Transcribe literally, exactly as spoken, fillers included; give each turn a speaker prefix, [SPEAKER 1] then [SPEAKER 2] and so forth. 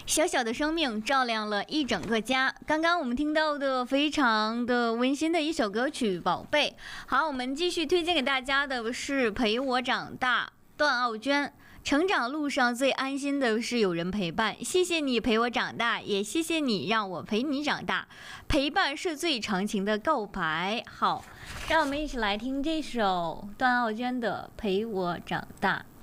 [SPEAKER 1] 小小的生命照亮了一整个家。刚刚我们听到的非常的温馨的一首歌曲《宝贝》。好，我们继续推荐给大家的是《陪我长大》，段奥娟。成长路上最安心的是有人陪伴，谢谢你陪我长大，也谢谢你让我陪你长大。陪伴是最长情的告白。好，让我们一起来听这首段奥娟的《陪我长大》。